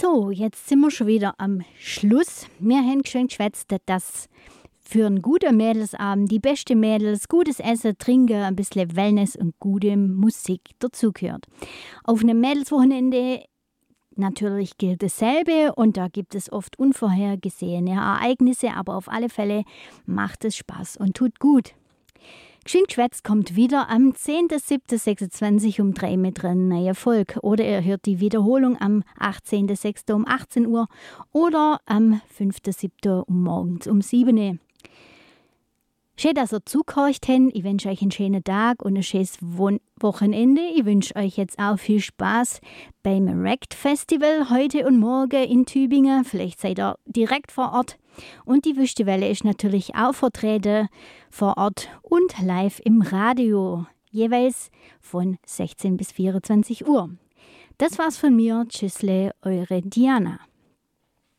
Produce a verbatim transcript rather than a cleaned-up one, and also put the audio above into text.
So, jetzt sind wir schon wieder am Schluss. Wir haben schon geschwätzt, dass für einen guten Mädelsabend die beste Mädels, gutes Essen, Trinken, ein bisschen Wellness und gute Musik dazugehört. Auf einem Mädelswochenende natürlich gilt dasselbe und da gibt es oft unvorhergesehene Ereignisse, aber auf alle Fälle macht es Spaß und tut gut. Geschwind geschwätzt kommt wieder am zehnten siebten sechsundzwanzig um drei mit einer neuen Folge. Oder ihr hört die Wiederholung am achtzehnten sechsten um achtzehn Uhr oder am fünften siebten um morgens um sieben Uhr. Schön, dass ihr zugehorcht habt. Ich wünsche euch einen schönen Tag und ein schönes Wochenende. Ich wünsche euch jetzt auch viel Spaß beim Rect Festival heute und morgen in Tübingen. Vielleicht seid ihr direkt vor Ort. Und die Wüstewelle ist natürlich auch vertreten vor Ort und live im Radio. Jeweils von sechzehn bis vierundzwanzig Uhr. Das war's von mir. Tschüssle, eure Diana.